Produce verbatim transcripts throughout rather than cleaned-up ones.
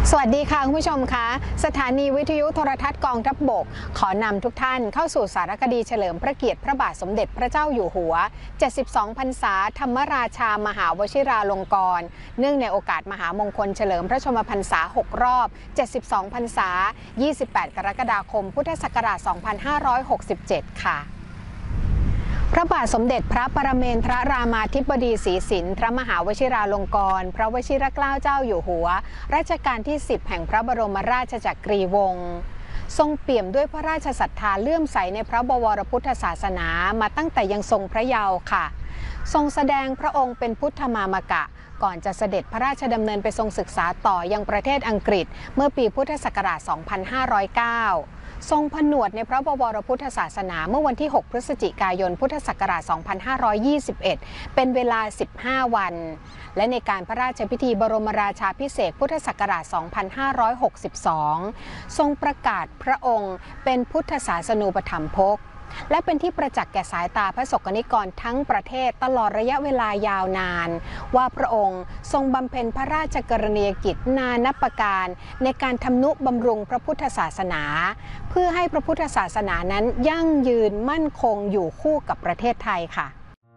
สวัสดีค่ะคุณผู้ชมคะสถานีวิทยุโทรทัศน์กองทัพบกขอนำทุกท่านเข้าสู่สารคดีเฉลิมพระเกียรติพระบาทสมเด็จพระเจ้าอยู่หัวเจ็ดสิบสองพรรษาธรรมราชามหาวชิราลงกรณ์เนื่องในโอกาสมหามงคลเฉลิมพระชนมพรรษาหกรอบเจ็ดสิบสองพรรษายี่สิบแปดกรกฎาคมพุทธศักราชสองพันห้าร้อยหกสิบเจ็ดค่ะพระบาทสมเด็จพระปรเมนทรรามาธิบดีศรีสินทรมหาวชิราลงกรณ์พระวชิรเกล้าเจ้าอยู่หัวรัชกาลที่สิบแห่งพระบรมราชจักรีวงศ์ทรงเปี่ยมด้วยพระราชศรัทธาเลื่อมใสในพระบวรพุทธศาสนามาตั้งแต่ยังทรงพระเยาว์ค่ะทรงแสดงพระองค์เป็นพุทธมามกะก่อนจะเสด็จพระราชดำเนินไปทรงศึกษาต่อยังประเทศอังกฤษเมื่อปีพุทธศักราชสองพันห้าร้อยเก้าทรงผนวดในพระบวรพุทธศาสนาเมื่อวันที่หกพฤศจิกายนพุทธศักราชสองพันห้าร้อยยี่สิบเอ็ดเป็นเวลาสิบห้าวันและในการพระราชพิธีบรมราชาภิเษกพุทธศักราชสองพันห้าร้อยหกสิบสองทรงประกาศพระองค์เป็นพุทธศาสนูปถัมภกและเป็นที่ประจักษ์แก่สายตาพระสกนิกรทั้งประเทศตลอดระยะเวลายาวนานว่าพระองค์ทรงบำเพ็ญพระราชกรณียกิจนานับประการในการทำนุบำรุงพระพุทธศาสนาเพื่อให้พระพุทธศาสนานั้นยั่งยืนมั่นคงอยู่คู่กับประเทศไทยค่ะ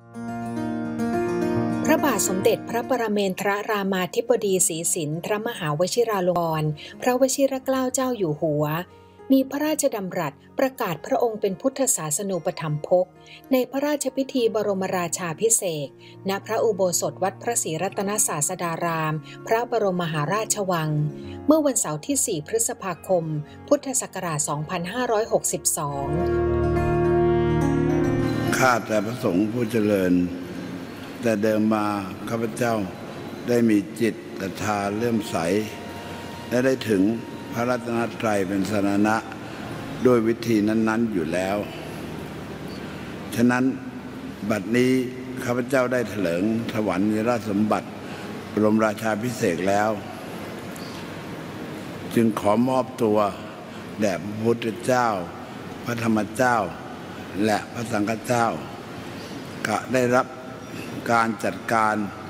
พระบาทสมเด็จพระปรเมนทรรามาธิบดีศรีสินทรมหาวชิราลงกรณ์พระวชิรเกล้าเจ้าอยู่หัวมีพระราชดำรัสประกาศพระองค์เป็นพุทธศาสนูปถัมภกในพระราชพิธีบรมราชาภิเษกณพระอุโบสถวัดพระศรีรัตนศาสดารามพระบรมมหาราชวังเมื่อวันเสาร์ที่สี่พฤษภาคมพุทธศักราชสองพันห้าร้อยหกสิบสองข้าแต่พระสงฆ์ผู้เจริญแต่เดิมมาข้าพเจ้าได้มีจิตศรัทธาเลื่อมใสและได้ถึงพระรัตนตรัยเป็นสรณะด้วยวิธีนั้นๆอยู่แล้วฉะนั้นบัดนี้ข้าพเจ้าได้เถลิงถวายราชสมบัติบรมราชาภิเษกแล้วจึงขอมอบตัวแด่พระพุทธเจ้าพระธรรมเจ้าและพระสังฆเจ้าก็ได้รับการจัดการ